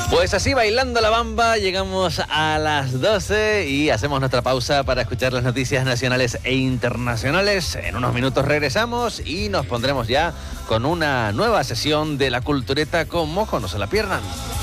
Pues así, bailando la bamba, llegamos a las 12 y hacemos nuestra pausa para escuchar las noticias nacionales e internacionales. En unos minutos regresamos y nos pondremos ya con una nueva sesión de La Cultureta con Mojo. No se la pierdan.